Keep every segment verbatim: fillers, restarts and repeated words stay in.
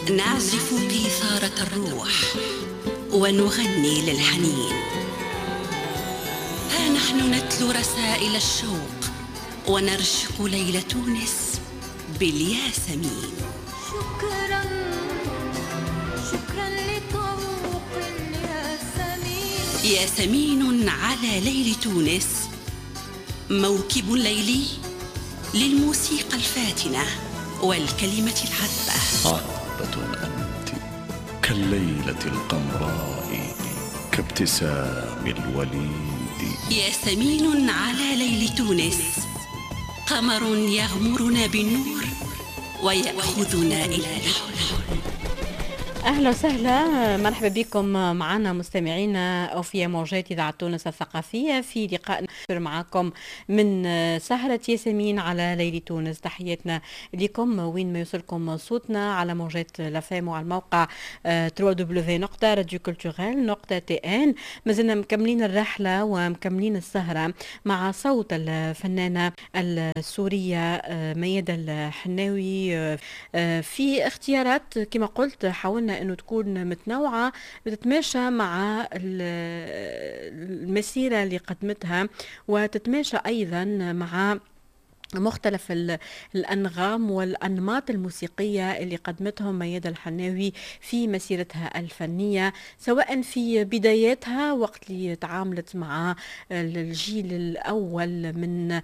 نعزف قيثارة الروح ونغني للحنين. ها نحن نتلو رسائل الشوق ونرشق ليل تونس بالياسمين. شكرا شكرا لطوق الياسمين. ياسمين على ليل تونس، موكب ليلي للموسيقى الفاتنة والكلمة العذبة. عذبة أنت كالليلة القمراء كابتسام الوليد. ياسمين على ليل تونس، قمر يغمرنا بالنور ويأخذنا إلى الحب. أهلا وسهلا، مرحبا بكم معنا مستمعينا في موجات إذاعة تونس الثقافية في لقاء معكم من سهرة ياسمين على ليل تونس. تحياتنا لكم وين ما يوصلكم صوتنا على موجات لافام وعلى الموقع دبليو دبليو دبليو نقطة راديو كولتوريل نقطة تي ان. مازلنا مكملين الرحلة ومكملين السهرة مع صوت الفنانة السورية ميادة الحناوي في اختيارات كما قلت حاولنا انه تكون متنوعه بتتماشى مع المسيره اللي قدمتها وتتماشى ايضا مع مختلف الأنغام والأنماط الموسيقية اللي قدمتهم ميادة الحناوي في مسيرتها الفنية، سواء في بداياتها وقت اللي تعاملت مع الجيل الأول من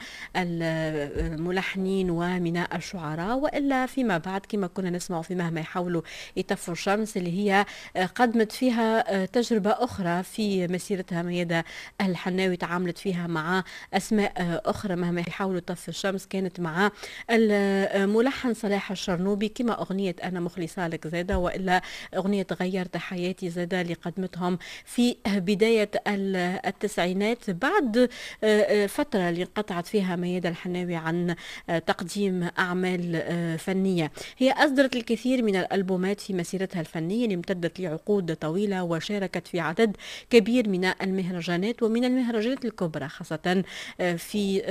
الملحنين ومن الشعراء، وإلا فيما بعد كما كنا نسمع في مهما يحاولوا يطفوا الشمس اللي هي قدمت فيها تجربة أخرى في مسيرتها. ميادة الحناوي تعاملت فيها مع أسماء أخرى مهما يحاولوا يطفوا الشمس، كانت مع الملحن صلاح الشرنوبي كما أغنية أنا مخلصة لك زادة، وإلا أغنية غيرت حياتي زادة اللي قدمتهم في بداية التسعينات بعد فترة اللي انقطعت فيها ميادة الحناوي عن تقديم أعمال فنية. هي أصدرت الكثير من الألبومات في مسيرتها الفنية اللي امتدت لعقود طويلة، وشاركت في عدد كبير من المهرجانات ومن المهرجانات الكبرى، خاصة في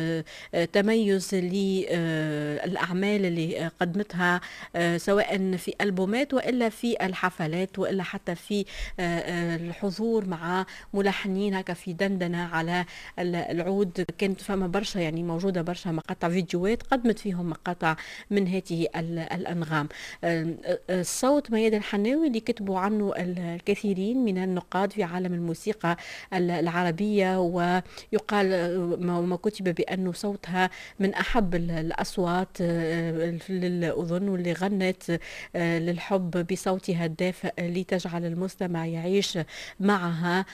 تميز للأعمال اللي قدمتها سواء في ألبومات وإلا في الحفلات وإلا حتى في الحضور مع ملحنين هكا في دندنة على العود. كانت فما برشا يعني موجودة برشا مقاطع فيديوهات قدمت فيهم مقاطع من هذه الأنغام. الصوت ميادة الحناوي اللي كتبوا عنه الكثيرين من النقاد في عالم الموسيقى العربية، ويقال ما كتب بأنه صوتها من أحب الأصوات للأذن، واللي غنت للحب بصوتها الدافئ لتجعل المستمع يعيش معها،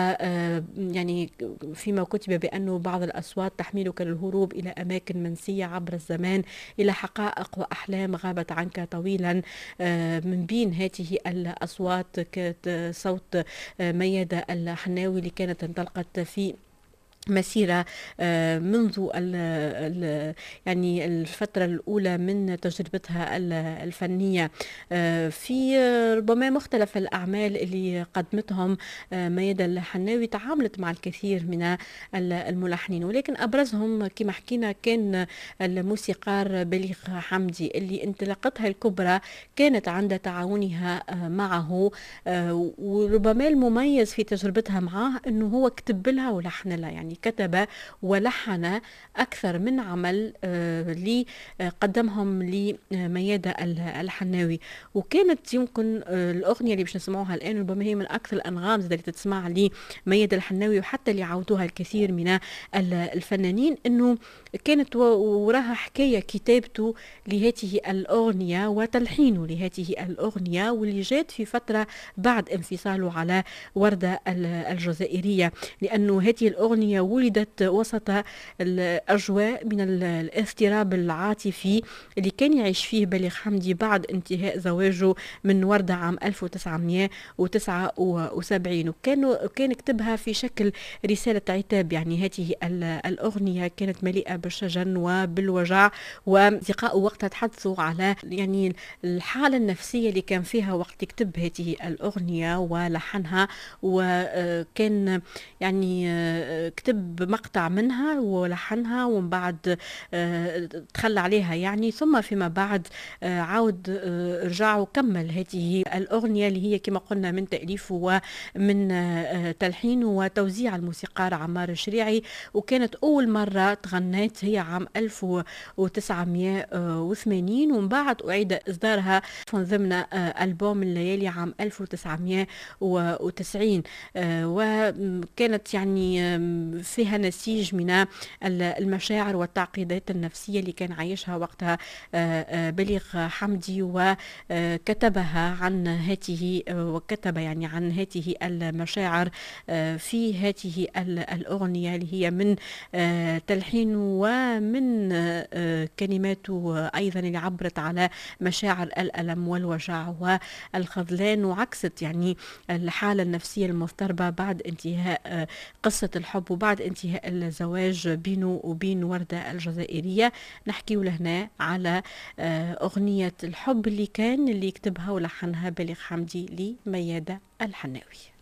ويعني فيما كتب بأنه بعض الأصوات تحملك للهروب إلى أماكن منسية عبر الزمان، إلى حقائق وأحلام غابت عنك طويلا. من بين هذه الأصوات صوت ميادة الحناوي اللي كانت انطلقت في مسيرة منذ ال ال يعني الفترة الأولى من تجربتها الفنية في ربما مختلف الأعمال اللي قدمتهم ميادة الحناوي. تعاملت مع الكثير من الملحنين، ولكن أبرزهم كما حكينا كان الموسيقار بليغ حمدي اللي انطلاقتها الكبرى كانت عند تعاونها معه، وربما المميز في تجربتها معه أنه هو كتب لها ولحن لها، يعني كتب ولحن أكثر من عمل اللي قدمهم لميادة الحناوي. وكانت يمكن الأغنية اللي باش نسمعوها الآن ربما هي من أكثر الأنغام اللي تتسمع لميادة الحناوي، وحتى اللي عودوها الكثير من الفنانين، أنه كانت وراها حكاية كتابته لهذه الأغنية وتلحينه لهذه الأغنية، واللي جات في فترة بعد انفصاله على وردة الجزائرية، لأنه هذه الأغنية ولدت وسط الأجواء من الاضطراب العاطفي اللي كان يعيش فيه بليغ حمدي بعد انتهاء زواجه من وردة عام ألف وتسعمائة وتسعة وسبعين، وكان كان كتبها في شكل رسالة عتاب. يعني هذه الأغنية كانت مليئة بالشجن وبالوجع، وأصدقاء وقتها تحدثوا على يعني الحالة النفسية اللي كان فيها وقت يكتب هذه الأغنية ولحنها، وكان يعني كتب كتب مقطع منها ولحنها ومن بعد تخلى عليها يعني، ثم فيما بعد عاود رجع وكمل هذه الأغنية اللي هي كما قلنا من تأليفه ومن تلحينه وتوزيع الموسيقار عمار الشريعي، وكانت أول مرة تغنيت هي عام ألف وتسعمائة وثمانين، ومن بعد أعيد إصدارها ضمن ألبوم الليالي عام ألف وتسعمائة وتسعين، وكانت يعني فيها نسيج من المشاعر والتعقيدات النفسية اللي كان عايشها وقتها بليغ حمدي، وكتبها عن هذه وكتب يعني عن هذه المشاعر في هذه الأغنية اللي هي من تلحينه ومن كلماته أيضا اللي عبرت على مشاعر الألم والوجع والخذلان، وعكست يعني الحالة النفسية المضطربة بعد انتهاء قصة الحب وبعد انتهاء الزواج بينه وبين وردة الجزائرية. نحكي لهنا على أغنية الحب اللي كان اللي يكتبها ولحنها بليغ حمدي لميادة الحناوي.